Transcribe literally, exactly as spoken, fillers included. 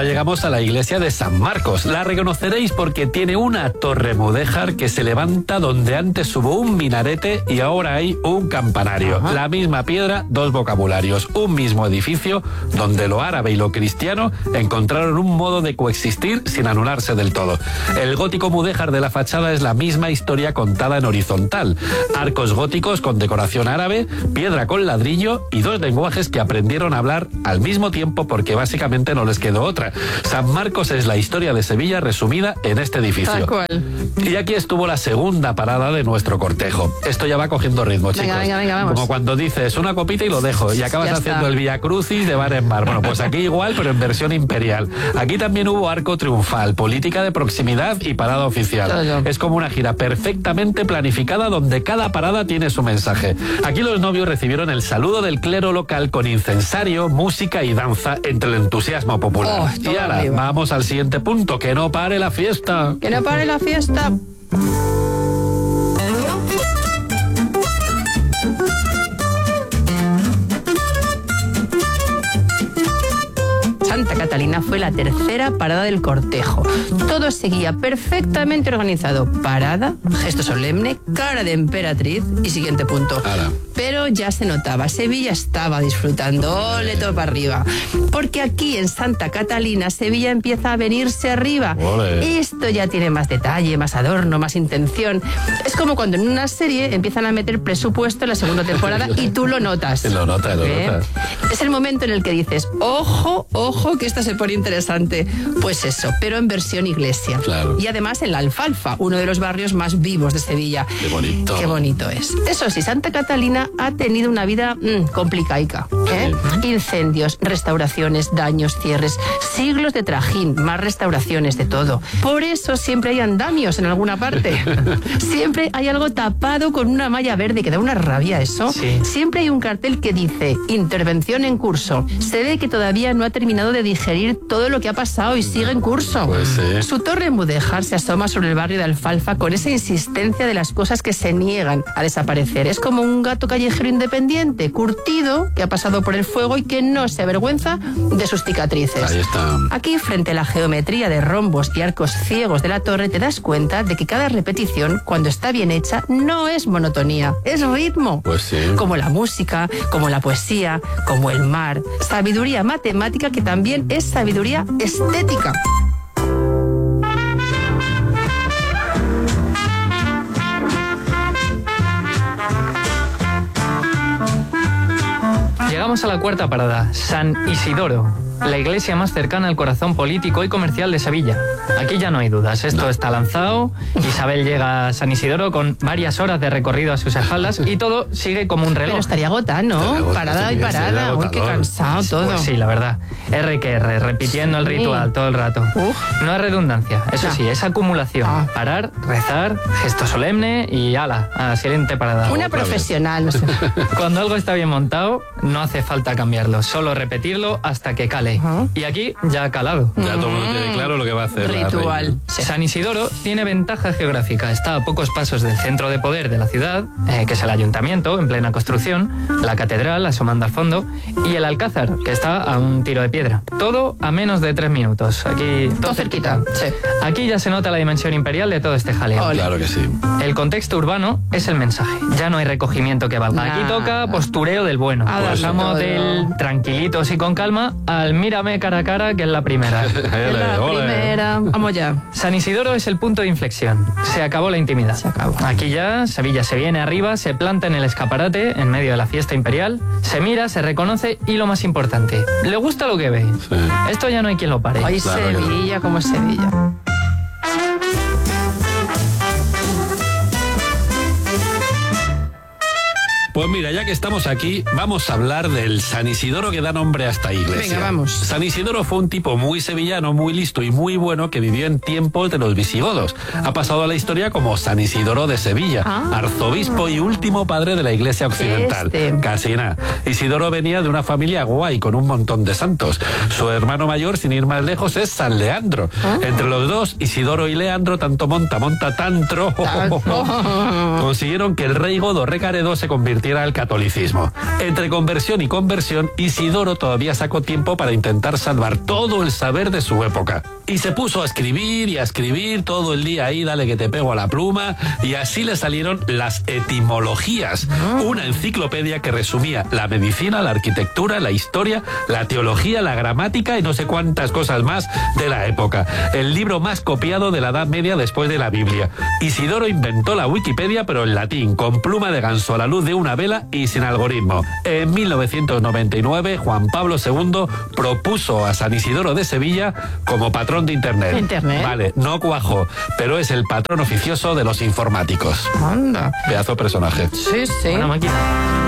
ahora llegamos a la iglesia de San Marcos. La reconoceréis porque tiene una torre mudéjar que se levanta donde antes hubo un minarete y ahora hay un campanario. Ajá. La misma piedra, dos vocabularios. Un mismo edificio donde lo árabe y lo cristiano encontraron un modo de coexistir sin anularse del todo. El gótico mudéjar de la fachada es la misma historia contada en horizontal. Arcos góticos con decoración árabe, piedra con ladrillo y dos lenguajes que aprendieron a hablar al mismo tiempo porque básicamente no les quedó otra. San Marcos es la historia de Sevilla resumida en este edificio. Tal cual. Y aquí estuvo la segunda parada de nuestro cortejo. Esto ya va cogiendo ritmo, chicos. Venga, venga, venga, vamos. Como cuando dices una copita y lo dejo y acabas Ya haciendo está. el Via Crucis de bar en bar. Bueno, pues aquí igual, pero en versión imperial. Aquí también hubo arco triunfal, política de proximidad y parada oficial. Todo. Es como una gira perfectamente planificada donde cada parada tiene su mensaje. Aquí los novios recibieron el saludo del clero local con incensario, música y danza entre el entusiasmo popular. Oh, y todo ahora arriba. vamos al siguiente punto, que no pare la fiesta. Que no pare la fiesta. Santa Catalina fue la tercera parada del cortejo. Todo seguía perfectamente organizado. Parada, gesto solemne, cara de emperatriz y siguiente punto. Ala. Pero ya se notaba, Sevilla estaba disfrutando, ole todo para arriba. Porque aquí en Santa Catalina, Sevilla empieza a venirse arriba. Ole. Esto ya tiene más detalle, más adorno, más intención. Es como cuando en una serie empiezan a meter presupuesto en la segunda temporada y tú lo notas. Lo notas, lo ¿Eh? notas. Es el momento en el que dices, ojo, ojo, que esta se pone interesante. Pues eso, pero en versión iglesia. Claro. Y además en la Alfalfa, uno de los barrios más vivos de Sevilla. Qué bonito. Qué bonito es. Eso sí, Santa Catalina ha tenido una vida mmm, complicaica. ¿eh? Incendios, restauraciones, daños, cierres, siglos de trajín, más restauraciones, de todo. Por eso siempre hay andamios en alguna parte. Siempre hay algo tapado con una malla verde, que da una rabia eso. Sí. Siempre hay un cartel que dice, intervención en curso. Se ve que todavía no ha terminado de digerir todo lo que ha pasado y sigue en curso. Pues sí. Su torre mudéjar se asoma sobre el barrio de Alfalfa con esa insistencia de las cosas que se niegan a desaparecer. Es como un gato callejero independiente, curtido, que ha pasado por el fuego y que no se avergüenza de sus cicatrices. Ahí está. Aquí, frente a la geometría de rombos y arcos ciegos de la torre, te das cuenta de que cada repetición, cuando está bien hecha, no es monotonía, es ritmo. Pues sí. Como la música, como la poesía, como el mar. Sabiduría matemática que también es sabiduría estética. Llegamos a la cuarta parada, San Isidoro, la iglesia más cercana al corazón político y comercial de Sevilla. Aquí ya no hay dudas, esto está lanzado. Isabel llega a San Isidoro con varias horas de recorrido a sus espaldas y todo sigue como un reloj. Pero estaría agotado, ¿no? Estaría agotado, Parada y estaría- parada. estaría Uy, qué agotador. cansado todo. Pues sí, la verdad. R que R, repitiendo el Sí. ritual todo el rato. Uf. No es redundancia, eso No. sí, es acumulación. Ah. Parar, rezar, gesto solemne y ala, a siguiente parada. Una otra vez. profesional. No sé. Cuando algo está bien montado, no hace falta cambiarlo, solo repetirlo hasta que cale. Ajá. Y aquí ya ha calado. Ya todo el mundo tiene claro lo que va a hacer la Ritual. reina. Sí. San Isidoro tiene ventaja geográfica. Está a pocos pasos del centro de poder de la ciudad, eh, que es el ayuntamiento, en plena construcción, la catedral, asomando al fondo, y el Alcázar, que está a un tiro de piedra. Todo a menos de tres minutos. Aquí, todo, Todo cerquita. Sí. Aquí ya se nota la dimensión imperial de todo este jaleo. Ole. Claro que sí. El contexto urbano es el mensaje. Ya no hay recogimiento que valga. Aquí Nada. toca postureo del bueno. A darlo Pasamos todo. del tranquilitos y con calma al mírame cara a cara, que es la primera. Es la Ole. primera. Vamos ya. San Isidoro es el punto de inflexión. Se acabó la intimidad. Se acabó. Aquí ya Sevilla se viene arriba, se planta en el escaparate en medio de la fiesta imperial, se mira, se reconoce y lo más importante, le gusta lo que ve. Sí. Esto ya no hay quien lo pare. Ay, Claro que no. Sevilla, como es Sevilla. Pues mira, ya que estamos aquí, vamos a hablar del San Isidoro que da nombre a esta iglesia. Venga, vamos. San Isidoro fue un tipo muy sevillano, muy listo y muy bueno que vivió en tiempos de los visigodos. Ha pasado a la historia como San Isidoro de Sevilla, Ah. arzobispo y último padre de la iglesia occidental. Este. Casi nada. Isidoro venía de una familia guay con un montón de santos. Su hermano mayor, sin ir más lejos, es San Leandro. Ah. Entre los dos, Isidoro y Leandro, tanto monta, monta, tantro, consiguieron que el rey godo Recaredo se convirtiera convirtiera al catolicismo. Entre conversión y conversión, Isidoro todavía sacó tiempo para intentar salvar todo el saber de su época. Y se puso a escribir y a escribir todo el día ahí, dale que te pego a la pluma, y así le salieron las etimologías, una enciclopedia que resumía la medicina, la arquitectura, la historia, la teología, la gramática y no sé cuántas cosas más de la época. El libro más copiado de la Edad Media después de la Biblia. Isidoro inventó la Wikipedia, pero en latín, con pluma de ganso a la luz de una vela y sin algoritmo. En mil novecientos noventa y nueve, Juan Pablo segundo propuso a San Isidoro de Sevilla como patrón de Internet. Internet. Vale, no cuajo, pero es el patrón oficioso de los informáticos. Anda. Pedazo personaje. Sí, sí. Una máquina.